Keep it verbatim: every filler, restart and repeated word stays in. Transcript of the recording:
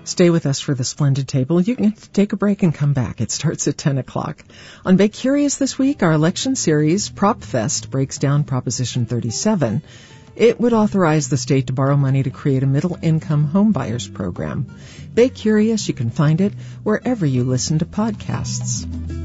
Stay with us for the Splendid Table. You can take a break and come back. It starts at ten o'clock. On Bay Curious this week, our election series, Prop Fest, breaks down Proposition thirty-seven. It would authorize the state to borrow money to create a middle-income homebuyers program. Bay Curious, you can find it wherever you listen to podcasts.